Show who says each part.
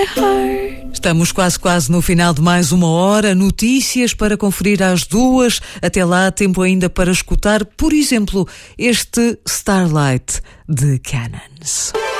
Speaker 1: my heart.
Speaker 2: Estamos quase no final de mais uma hora. Notícias para conferir às 2. Até lá, tempo ainda para escutar, por exemplo, este Starlight de Cannons.